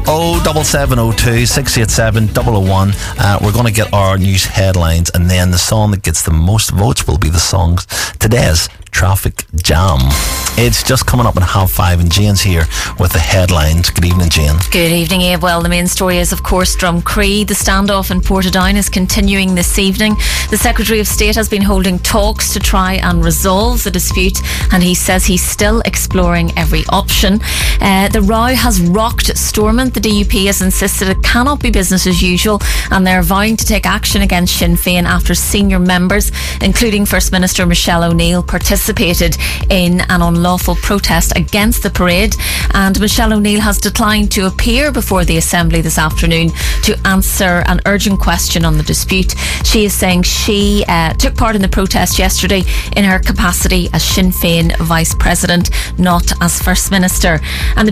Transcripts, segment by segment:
07702 687 001. We're going to get our news headlines, and then the song that gets the most votes will be the song today's Traffic Jam. It's just coming up at 5:30, and Jane's here with the headlines. Good evening, Jane. Good evening, Abe. Well, the main story is, of course, Drumcree. The standoff in Portadown is continuing this evening. The Secretary of State has been holding talks to try and resolve the dispute, and he says he's still exploring every option. The row has rocked Stormont. The DUP has insisted it cannot be business as usual, and they're vowing to take action against Sinn Féin after senior members, including First Minister Michelle O'Neill, participated in an unlawful protest against the parade. And Michelle O'Neill has declined to appear before the Assembly this afternoon to answer an urgent question on the dispute. She is saying she took part in the protest yesterday in her capacity as Sinn Féin Vice President, not as First Minister. And the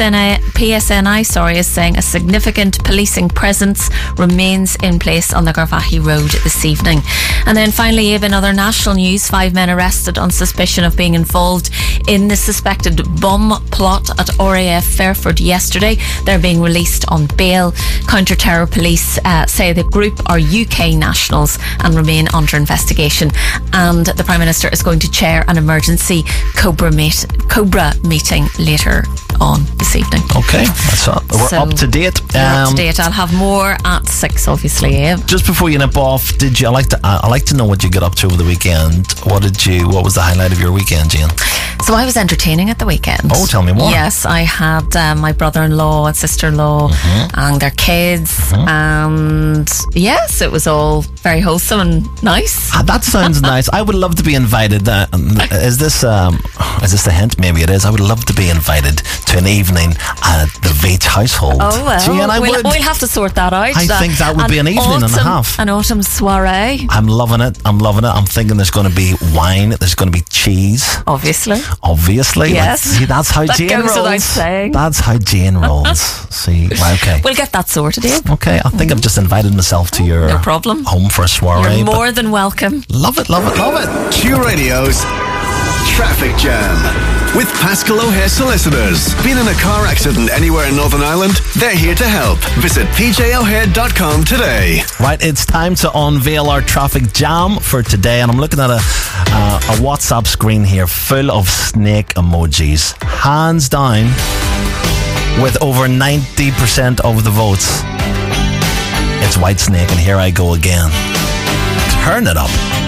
PSNI is saying a significant policing presence remains in place on the Garvaghey Road this evening. And then finally, in other national news, 5 men arrested on suspicion of being involved in the suspected bomb plot at RAF Fairford yesterday. They're being released on bail. Counter-terror police say the group are UK nationals and remain under investigation. And the Prime Minister is going to chair an emergency Cobra meeting later on this evening. Okay, that's all. We're up to date. Up to date. I'll have more at 6, obviously. Just before you nip off, I like to know what you got up to over the weekend. What was the highlight of your weekend, Jane? So I was entertaining at the weekend. Oh, tell me more. Yes, I had my brother-in-law and sister-in-law and their kids, and yes, it was all very wholesome and nice. That sounds nice. I would love to be invited. Is this the hint? Maybe it is. I would love to be invited to an evening at the Veitch household. Oh, well. Jane, we'll have to sort that out. I think that would be an evening and a half. An autumn soiree. I'm loving it. I'm thinking there's going to be wine. There's going to be cheese. Obviously. Yes. See, that's how that Jane goes rolls. Without saying. That's how Jane rolls. See, okay. We'll get that sorted, Abe. Okay, I think I've just invited myself to your no problem. home for a soiree. You're more than welcome. Love it. Q Radio's Traffic Jam with Pascal O'Hare Solicitors. Been in a car accident anywhere in Northern Ireland? They're here to help. Visit pjohare.com today. Right, it's time to unveil our traffic jam for today, and I'm looking at a WhatsApp screen here full of snake emojis. Hands down, with over 90% of the votes, it's Whitesnake, and here I go again. Turn it up.